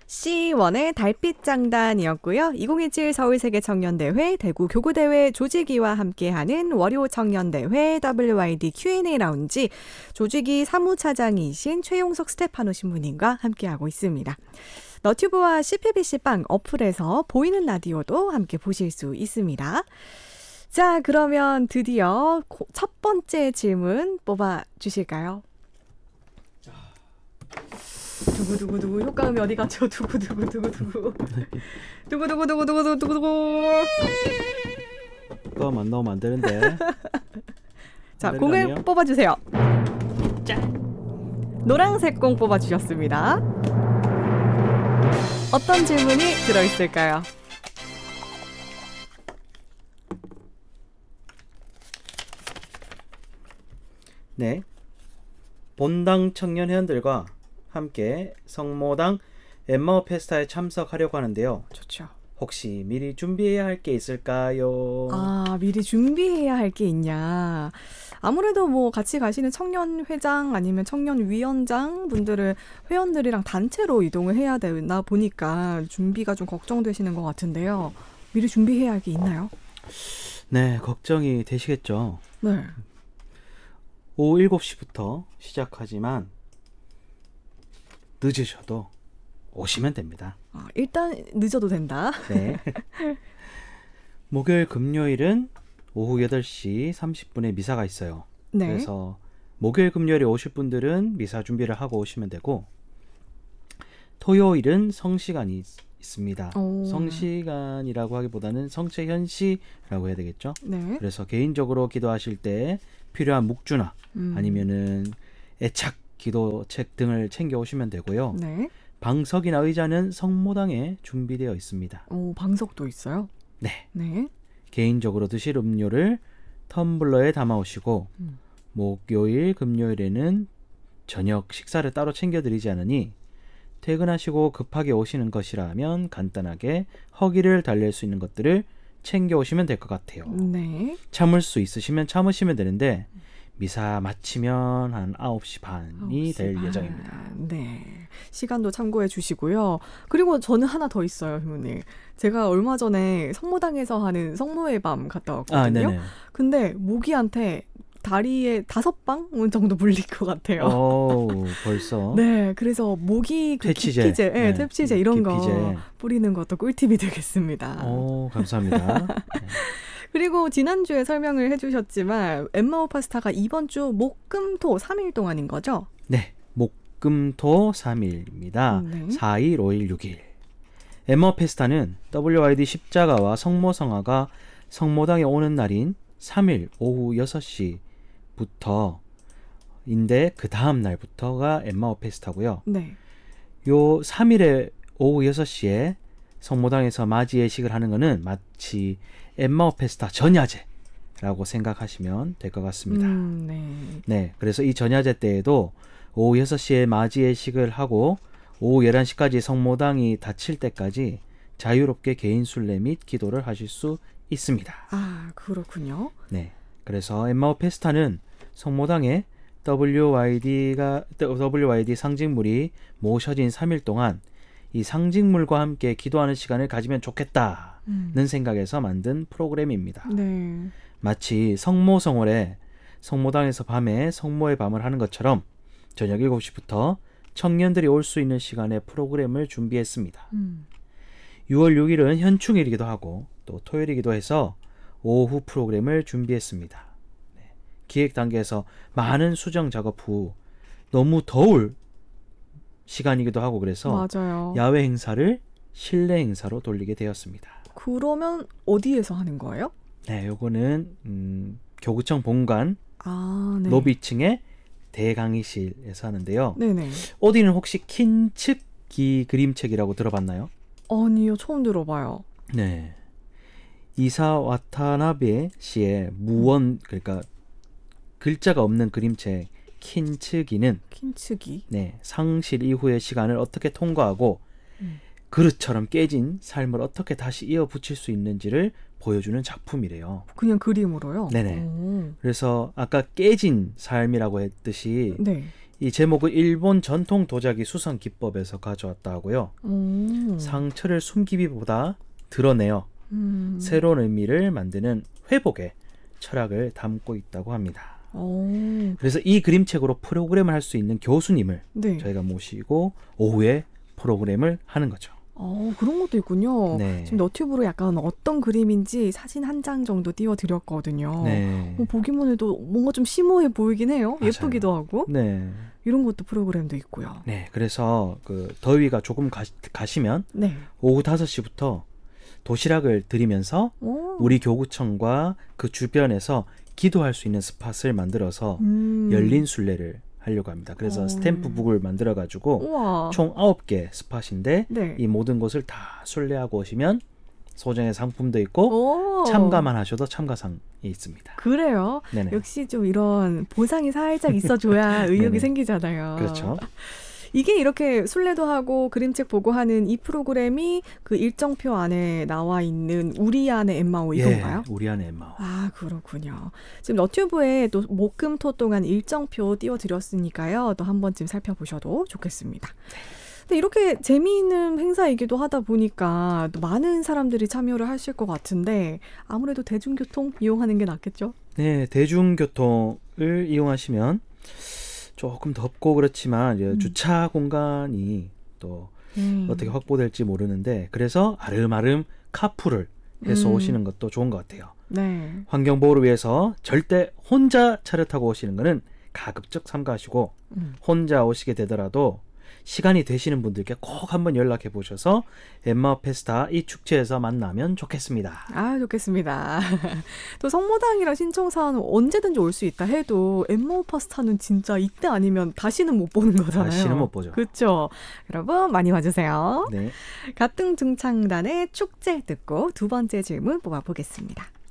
C1의 달빛장단이었고요. 2017 서울세계청년대회 대구 교구대회 조직위와 함께하는 월요 청년대회 WYD Q&A 라운지 조직위 사무차장이신 최용석 스테파노 신부님과 함께하고 있습니다. 너튜브와 CPBC빵 어플에서 보이는 라디오도 함께 보실 수 있습니다. 자, 그러면 드디어 첫 번째 질문 뽑아주실까요? 두구두구두구 효과음이 어디 갔죠? 두구두구두구두구 두구두구두구두구두구두구 효과음 안 나오면 안 되는데. 자, 공을 뽑아주세요. 짠! 노란색 공 뽑아주셨습니다. 어떤 질문이 들어있을까요? 네. 본당 청년 회원들과 함께 성모당 엠마오 페스타에 참석하려고 하는데요. 좋죠. 혹시 미리 준비해야 할 게 있을까요? 아, 미리 준비해야 할 게 있냐. 아무래도 뭐 같이 가시는 청년회장 아니면 청년위원장 분들은 회원들이랑 단체로 이동을 해야 되나 보니까 준비가 좀 걱정되시는 것 같은데요. 미리 준비해야 할 게 있나요? 네, 걱정이 되시겠죠. 네. 오후 7시부터 시작하지만 늦으셔도 오시면 됩니다. 일단 늦어도 된다. 네. 목요일, 금요일은 오후 8시 30분에 미사가 있어요. 네. 그래서 목요일, 금요일에 오실 분들은 미사 준비를 하고 오시면 되고 토요일은 성시간이 있습니다. 성시간이라고 하기보다는 성체현시라고 해야 되겠죠. 네. 그래서 개인적으로 기도하실 때 필요한 묵주나 아니면은 애착 기도책 등을 챙겨 오시면 되고요. 네. 방석이나 의자는 성모당에 준비되어 있습니다. 방석도 있어요? 네. 네. 개인적으로 드실 음료를 텀블러에 담아 오시고 목요일, 금요일에는 저녁 식사를 따로 챙겨 드리지 않으니 퇴근하시고 급하게 오시는 것이라면 간단하게 허기를 달랠 수 있는 것들을 챙겨 오시면 될 것 같아요. 네. 참을 수 있으시면 참으시면 되는데 미사 마치면 한 9시 반이 될 예정입니다. 네. 시간도 참고해 주시고요. 그리고 저는 하나 더 있어요, 휴무님. 제가 얼마 전에 성모당에서 하는 성모의 밤 갔다 왔거든요. 네네. 근데 모기한테 다리에 5방 정도 물릴 것 같아요. 벌써. 네, 그래서 모기 퇴치제, 기피제, 네, 퇴치제 이런 기피제. 거 뿌리는 것도 꿀팁이 되겠습니다. 감사합니다. 네. 그리고 지난주에 설명을 해주셨지만 엠마오 파스타가 이번 주 목, 금, 토 3일 동안인 거죠? 네, 목, 금, 토 3일입니다. 네. 4일, 5일, 6일. 엠마오 페스타는 WYD 십자가와 성모성화가 성모당에 오는 날인 3일 오후 6시부터 인데 그 다음 날부터가 엠마오 페스타고요. 네. 요 3일에 오후 6시에 성모당에서 맞이 예식을 하는 거는 마치 엠마오 페스타 전야제라고 생각하시면 될 것 같습니다. 네, 그래서 이 전야제 때에도 오후 6시에 맞이 예식을 하고 오후 11시까지 성모당이 닫힐 때까지 자유롭게 개인 순례 및 기도를 하실 수 있습니다. 아, 그렇군요. 네, 그래서 엠마오 페스타는 성모당에 WYD 상징물이 모셔진 3일 동안 이 상징물과 함께 기도하는 시간을 가지면 좋겠다는 생각에서 만든 프로그램입니다. 네. 마치 성모성월에 성모당에서 밤에 성모의 밤을 하는 것처럼 저녁 7시부터 청년들이 올 수 있는 시간에 프로그램을 준비했습니다. 6월 6일은 현충일이기도 하고 또 토요일이기도 해서 오후 프로그램을 준비했습니다. 네. 기획 단계에서 많은 수정 작업 후 너무 더울 시간이기도 하고 그래서 맞아요. 야외 행사를 실내 행사로 돌리게 되었습니다. 그러면 어디에서 하는 거예요? 네, 요거는 교구청 본관 네. 로비 2층의 대강의실에서 하는데요. 네네. 어디는 혹시 킨츠기 그림책이라고 들어봤나요? 아니요, 처음 들어봐요. 네. 이사 와타나베 씨의 무원, 그러니까 글자가 없는 그림책 킨츠기는 네, 상실 이후의 시간을 어떻게 통과하고 그릇처럼 깨진 삶을 어떻게 다시 이어붙일 수 있는지를 보여주는 작품이래요. 그냥 그림으로요? 네네. 그래서 아까 깨진 삶이라고 했듯이 네. 이 제목은 일본 전통 도자기 수성 기법에서 가져왔다 하고요. 상처를 숨기기보다 드러내어 새로운 의미를 만드는 회복의 철학을 담고 있다고 합니다. 그래서 이 그림책으로 프로그램을 할 수 있는 교수님을 네. 저희가 모시고 오후에 프로그램을 하는 거죠. 그런 것도 있군요. 네. 지금 너튜브로 약간 어떤 그림인지 사진 한 장 정도 띄워드렸거든요. 네. 보기만 해도 뭔가 좀 심오해 보이긴 해요. 맞아요. 예쁘기도 하고. 네. 이런 것도 프로그램도 있고요. 네. 그래서 그 더위가 조금 가시면 네. 오후 5시부터 도시락을 드리면서 우리 교구청과 그 주변에서 기도할 수 있는 스팟을 만들어서 열린 순례를 하려고 합니다. 그래서 스탬프북을 만들어가지고 우와. 총 9개 스팟인데 네. 이 모든 곳을 다 순례하고 오시면 소정의 상품도 있고 오. 참가만 하셔도 참가상이 있습니다. 그래요? 네네. 역시 좀 이런 보상이 살짝 있어줘야 의욕이 네네. 생기잖아요. 그렇죠. 이게 이렇게 순례도 하고 그림책 보고 하는 이 프로그램이 그 일정표 안에 나와 있는 우리 안의 엠마오 이건가요? 예, 우리 안의 엠마오. 아, 그렇군요. 지금 너튜브에 또 목금토 동안 일정표 띄워드렸으니까요. 또 한 번쯤 살펴보셔도 좋겠습니다. 근데 이렇게 재미있는 행사이기도 하다 보니까 또 많은 사람들이 참여를 하실 것 같은데 아무래도 대중교통 이용하는 게 낫겠죠? 네, 대중교통을 이용하시면 조금 덥고 그렇지만 주차 공간이 또 어떻게 확보될지 모르는데 그래서 아름아름 카풀을 해서 오시는 것도 좋은 것 같아요. 네. 환경보호를 위해서 절대 혼자 차를 타고 오시는 거는 가급적 삼가하시고 혼자 오시게 되더라도 시간이 되시는 분들께 꼭 한번 연락해 보셔서 엠마오 페스타 이 축제에서 만나면 좋겠습니다. 아, 좋겠습니다. 또 성모당이랑 신청사는 언제든지 올 수 있다 해도 엠마오 파스타는 진짜 이때 아니면 다시는 못 보는 거잖아요. 다시는 못 보죠. 그렇죠. 여러분 많이 와주세요. 네. 가등중창단의 축제 듣고 두 번째 질문 뽑아보겠습니다.